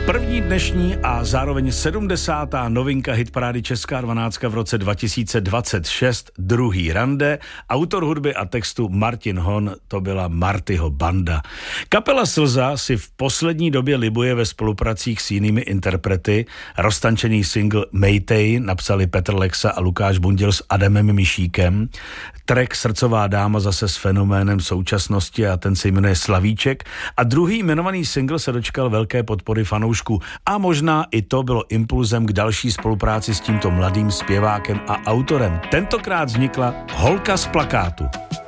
První dnešní a zároveň 70. novinka hitparády Česká 12 v roce 2026, Druhý rande, autor hudby a textu Martin Hon, to byla Martyho banda. Kapela Slza si v poslední době libuje ve spolupracích s jinými interprety. Roztančený single Maytej napsali Petr Lexa a Lukáš Bundil s Adamem Mišíkem. Track Srdcová dáma zase s fenoménem současnosti a ten se jmenuje Slavíček. A druhý jmenovaný single se dočkal velké podpory fanoušků. A možná i to bylo impulzem k další spolupráci s tímto mladým zpěvákem a autorem. Tentokrát vznikla Holka z plakátu.